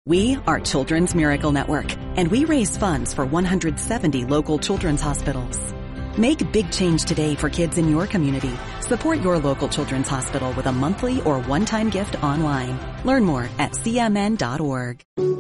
We are Children's Miracle Network, and we raise funds for 170 local children's hospitals. Make big change today for kids in your community. Support your local children's hospital with a monthly or one-time gift online. Learn more at cmn.org.